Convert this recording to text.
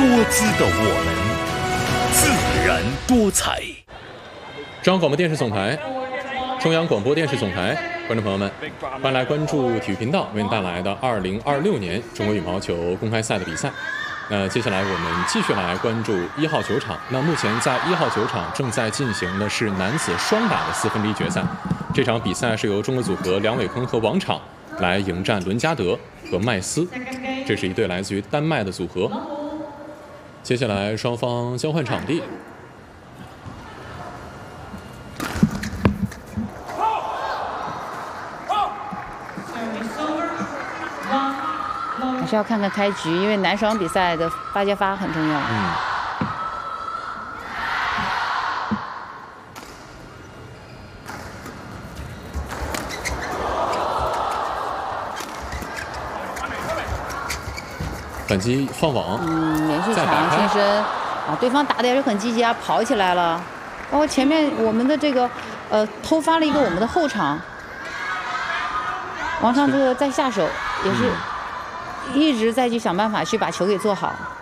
姿的我们，自然多彩。 中央广播电视总台，中央广播电视总台，观众朋友们，欢迎来关注体育频道为您带来的2026年中国羽毛球公开赛的比赛。那接下来我们继续来关注1号球场。那目前在1号球场正在进行的是男子双打的4分之1决赛。这场比赛是由中国组合梁伟铿和王昶来迎战伦加德和麦斯，这是一对来自于丹麦的组合。接下来双方交换场地。 还是要看看开局，因为男双比赛的发接发很重要。 反击放网， 连续抢前身啊，对方打的也是很积极啊，跑起来了。包括前面我们的这个偷发了一个我们的后场，王昶这个在下手也是一直在去想办法去把球给做好。